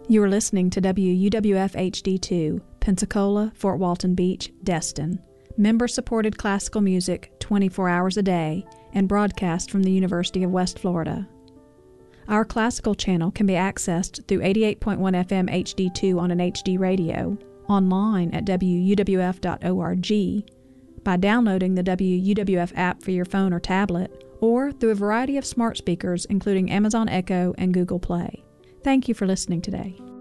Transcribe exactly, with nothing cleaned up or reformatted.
You are listening to W U W F H D two, Pensacola, Fort Walton Beach, Destin. Member-supported classical music twenty-four hours a day and broadcast from the University of West Florida. Our classical channel can be accessed through eighty-eight point one F M H D two on an H D radio, online at W U W F dot org, by downloading the W U W F app for your phone or tablet, or through a variety of smart speakers including Amazon Echo and Google Play. Thank you for listening today.